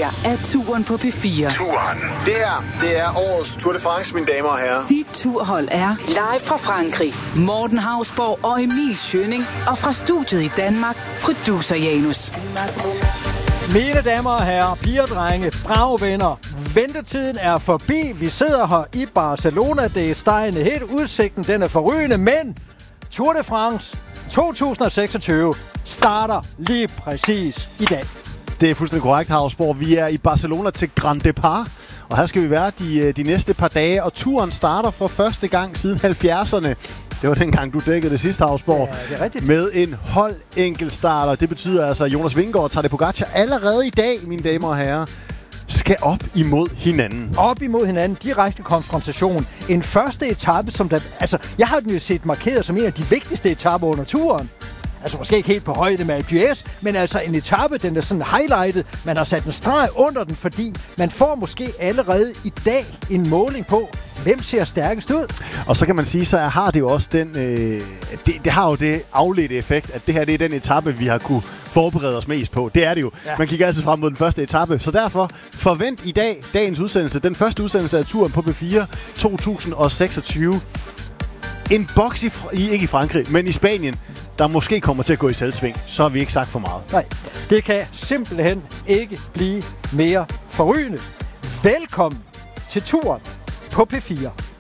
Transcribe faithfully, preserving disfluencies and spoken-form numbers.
her er Turen på P fire. Turen. Det her, det er årets Tour de France, mine damer og herrer. Dit turhold er live fra Frankrig. Morten Hausborg og Emil Schønning. Og fra studiet i Danmark, producer Janus. Mine damer og herrer, piger og drenge, brave venner. Ventetiden er forbi. Vi sidder her i Barcelona. Det er stegende helt. Udsigten, den er forrygende. Men Tour de France to tusind og seksogtyve starter lige præcis i dag. Det er fuldstændig korrekt, Hausborg. Vi er i Barcelona til Grand Depart, og her skal vi være de, de næste par dage, og turen starter for første gang siden halvfjerdserne. Det var dengang, du dækkede det sidste, Hausborg. Ja, det er rigtigt. Med en hold enkeltstarter. Det betyder altså, at Jonas Vingegaard og Tadej Pogačar allerede i dag, mine damer og herrer, skal op imod hinanden. Op imod hinanden. Direkte konfrontation. En første etape, som der... Altså, jeg har den jo set markeret som en af de vigtigste etaper under turen. Altså måske ikke helt på højde med Alpe d'Huez, men altså en etape, den er sådan highlightet. Man har sat en streg under den, fordi man får måske allerede i dag en måling på, hvem ser stærkest ud. Og så kan man sige, så har det jo også den, øh, det, det har jo det afledte effekt, at det her det er den etape, vi har kunne forberede os mest på. Det er det jo. Ja. Man kigger altid frem mod den første etape. Så derfor forvent i dag dagens udsendelse, den første udsendelse af turen på P fire to tusind og seksogtyve. En boks i, i, ikke i Frankrig, men i Spanien, der måske kommer til at gå i selvsving. Så har vi ikke sagt for meget. Nej, det kan simpelthen ikke blive mere forrygende. Velkommen til turen på P fire.